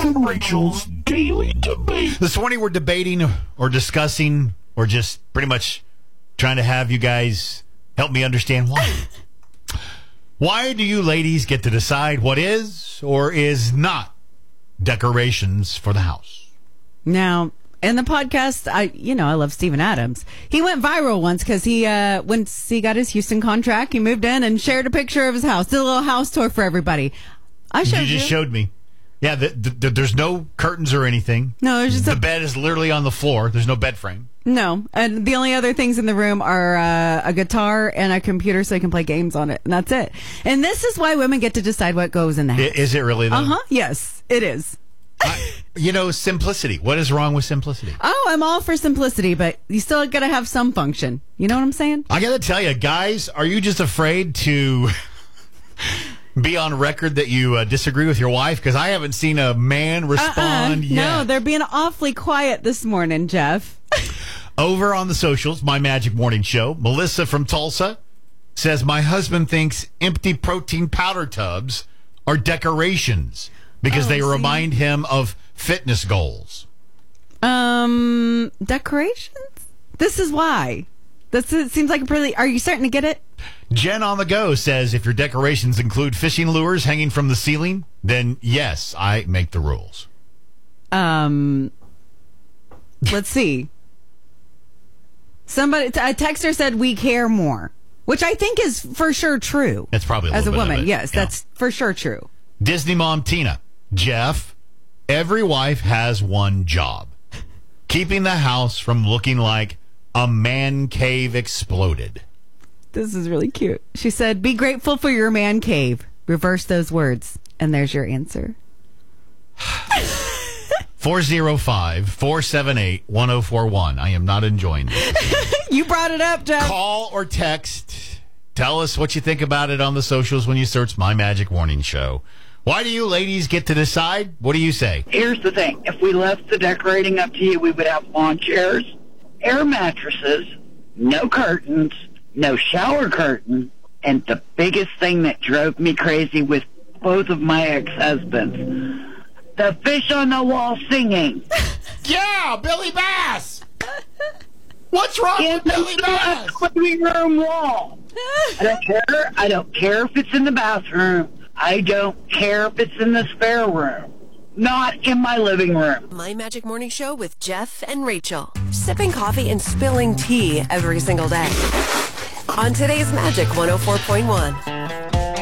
and Rachel's Daily Debate. This morning we're debating or discussing or just pretty much trying to have you guys help me understand why. Why do you ladies get to decide what is or is not decorations for the house? Now, in the podcast, I love Steven Adams. He went viral once because once he got his Houston contract, he moved in and shared a picture of his house. Did a little house tour for everybody. You just showed me. Yeah, there's no curtains or anything. No, there's just the bed is literally on the floor. There's no bed frame. No, and the only other things in the room are a guitar and a computer so you can play games on it, and that's it. And this is why women get to decide what goes in the house. Is it really, though? Uh-huh, yes, it is. Simplicity. What is wrong with simplicity? Oh, I'm all for simplicity, but you still got to have some function. You know what I'm saying? I got to tell you, guys, are you just afraid to be on record that you disagree with your wife? Because I haven't seen a man respond yet. No, they're being awfully quiet this morning, Jeff. Over on the socials, My Magic Morning Show, Melissa from Tulsa says, my husband thinks empty protein powder tubs are decorations because they remind him of fitness goals. Decorations? This is why. It seems like are you starting to get it? Jen on the go says, if your decorations include fishing lures hanging from the ceiling, then yes, I make the rules. Let's see. A texter said we care more, which I think is for sure true. That's probably as a woman. Yes, yeah. That's for sure true. Disney mom Tina, Jeff, every wife has one job: keeping the house from looking like a man cave exploded. This is really cute. She said, be grateful for your man cave. Reverse those words, and there's your answer. 405-478-1041. I am not enjoying this. You brought it up, Jeff. Call or text. Tell us what you think about it on the socials when you search My Magic Morning Show. Why do you ladies get to decide? What do you say? Here's the thing. If we left the decorating up to you, we would have lawn chairs, air mattresses, no curtains, no shower curtain, and the biggest thing that drove me crazy with both of my ex-husbands, the fish on the wall singing. Yeah, Billy Bass. What's wrong with Billy Bass? Living room wall. I don't care if it's in the bathroom. I don't care if it's in the spare room. Not in my living room. My Magic Morning Show with Jeff and Rachel. Sipping coffee and spilling tea every single day. On today's Magic 104.1.